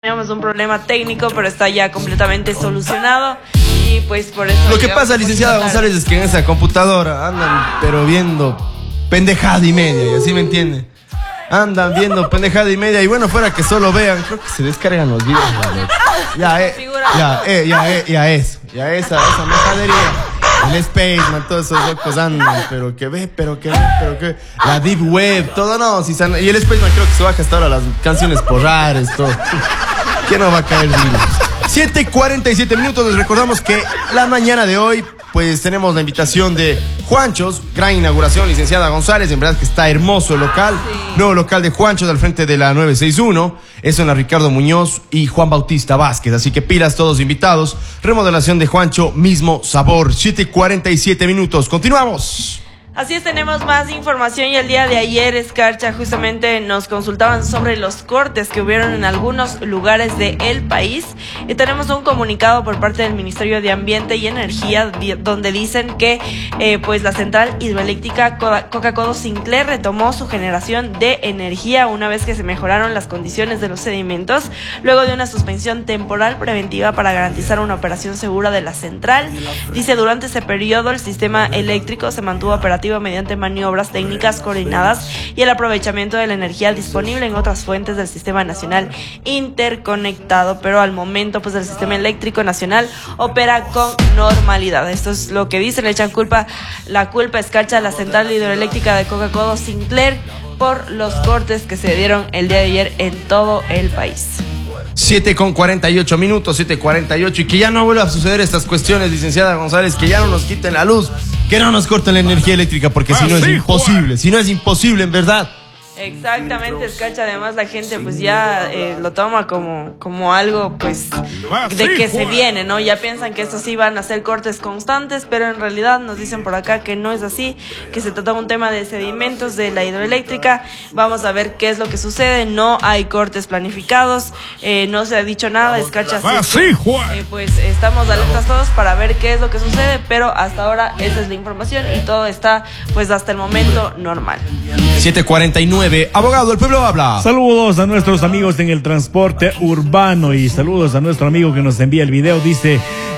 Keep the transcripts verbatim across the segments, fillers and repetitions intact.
Tenemos un problema técnico, pero está ya completamente solucionado y pues por eso... Lo que pasa, licenciada González, es que en esa computadora andan pero viendo pendejada y media, y así me entiende. Andan viendo pendejada y media y bueno, fuera que solo vean, creo que se descargan los videos. Ya, eh, ya, eh, ya, eh, ya eso, ya esa, esa mercadería. El Spaceman, todos esos locos andan, pero que ve, pero que ve, pero que... La Deep Web, todo no, si san... y el Spaceman creo que se baja hasta ahora las canciones por rares, todo. ¿Qué no va a caer bien? siete cuarenta y siete minutos, les recordamos que la mañana de hoy, pues tenemos la invitación de Juanchos, gran inauguración, licenciada González, en verdad que está hermoso el local, sí. Nuevo local de Juanchos al frente de la nueve sesenta y uno, eso en la Ricardo Muñoz y Juan Bautista Vázquez, así que pilas todos invitados, remodelación de Juancho, mismo sabor, siete cuarenta y siete minutos, continuamos. Así es, tenemos más información y el día de ayer, Escarcha, justamente nos consultaban sobre los cortes que hubieron en algunos lugares del país y tenemos un comunicado por parte del Ministerio de Ambiente y Energía donde dicen que eh, pues la central hidroeléctrica Coca-Codo Sinclair retomó su generación de energía una vez que se mejoraron las condiciones de los sedimentos luego de una suspensión temporal preventiva para garantizar una operación segura de la central. Dice, durante ese periodo el sistema eléctrico se mantuvo operativo mediante maniobras técnicas coordinadas y el aprovechamiento de la energía disponible en otras fuentes del sistema nacional interconectado, pero al momento pues el sistema eléctrico nacional opera con normalidad. Esto es lo que dicen, le echan culpa, la culpa escarcha a la central hidroeléctrica de Coca-Codo Sinclair por los cortes que se dieron el día de ayer en todo el país. siete con cuarenta y ocho minutos, siete cuarenta y ocho, y que ya no vuelva a suceder estas cuestiones, licenciada González, que ya no nos quiten la luz, que no nos corten la energía eléctrica, porque si no es imposible, si no es imposible en verdad. Exactamente, Escarcha, además la gente pues ya eh, lo toma como, como algo pues de que se viene, ¿no? Ya piensan que estos sí van a ser cortes constantes, pero en realidad nos dicen por acá que no es así, que se trata de un tema de sedimentos de la hidroeléctrica. Vamos a ver qué es lo que sucede, no hay cortes planificados, eh, no se ha dicho nada, Escarcha, sí, eh, pues estamos alertas todos para ver qué es lo que sucede, pero hasta ahora esa es la información y todo está pues hasta el momento normal. siete cuarenta y nueve, abogado, el pueblo habla. Saludos a nuestros amigos en el transporte urbano y saludos a nuestro amigo que nos envía el video. Dice,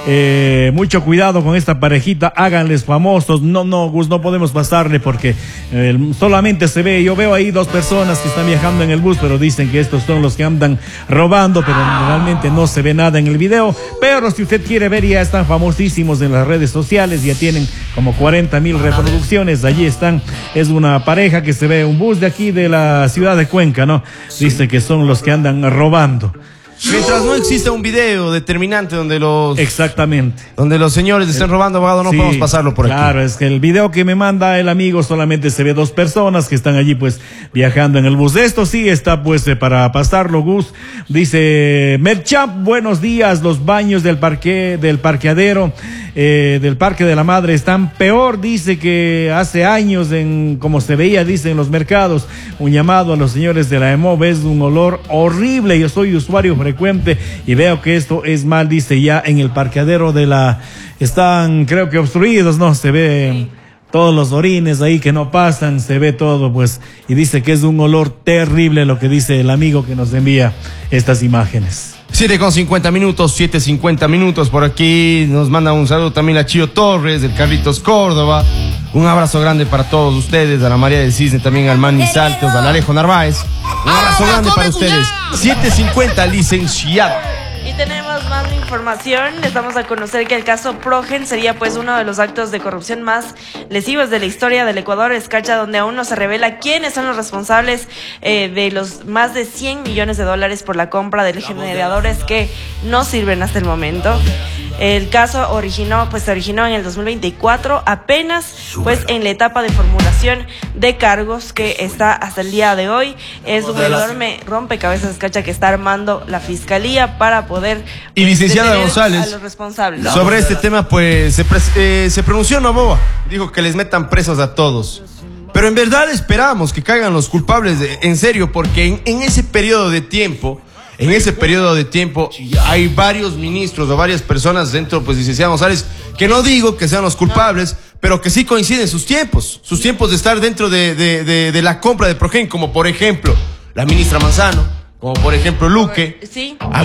eh, mucho cuidado con esta parejita, háganles famosos. No, no, Gus, no podemos pasarle porque eh, solamente se ve, yo veo ahí dos personas que están viajando en el bus, pero dicen que estos son los que andan robando, pero realmente no se ve nada en el video. Pero si usted quiere ver, ya están famosísimos en las redes sociales, ya tienen como cuarenta mil reproducciones. Allí están, es una pareja que se ve un bus de aquí de la ciudad de Cuenca, ¿no? Dice que son los que andan robando. Mientras no exista un video determinante donde los... Exactamente. Donde los señores estén robando, abogado, no sí, podemos pasarlo por aquí. Claro, es que el video que me manda el amigo solamente se ve dos personas que están allí pues viajando en el bus. Esto sí está pues para pasarlo, Gus. Dice, Merchamp, buenos días, los baños del parque, del parqueadero, eh, del Parque de la Madre están peor, dice que hace años en, como se veía, dice en los mercados. Un llamado a los señores de la E M O V, es un olor horrible, yo soy usuario frecuente y veo que esto es mal, dice, ya en el parqueadero de la, están creo que obstruidos, ¿no? Se ve todos los orines ahí que no pasan, se ve todo pues, y dice que es un olor terrible lo que dice el amigo que nos envía estas imágenes. siete con cincuenta minutos, siete cincuenta minutos, por aquí nos manda un saludo también a Chío Torres, del Carlitos Córdoba, un abrazo grande para todos ustedes, a la María del Cisne, también al Manny Saltos, al Alejo Narváez, un abrazo grande para ustedes, siete cincuenta, licenciado. Y tenemos más información, les damos a conocer que el caso Progen sería pues uno de los actos de corrupción más lesivos de la historia del Ecuador, Escarcha, donde aún no se revela quiénes son los responsables eh, de los más de cien millones de dólares por la compra de generadores que no sirven hasta el momento. El caso originó, pues se originó en el dos mil veinticuatro, apenas pues en la etapa de formulación de cargos que está hasta el día de hoy. Es un enorme rompecabezas, Escarcha, que está armando la fiscalía para poder pues, y licenciada González, a los responsables. Sobre este tema, pues se, eh, se pronunció Novoa, dijo que les metan presos a todos. Pero en verdad esperamos que caigan los culpables de, en serio, porque en, en ese periodo de tiempo En ese periodo de tiempo hay varios ministros o varias personas dentro, pues, licenciada González, que no digo que sean los culpables, pero que sí coinciden sus tiempos, sus tiempos de estar dentro de, de, de, de la compra de Progen, como por ejemplo la ministra Manzano, como por ejemplo Luque, Sí. ha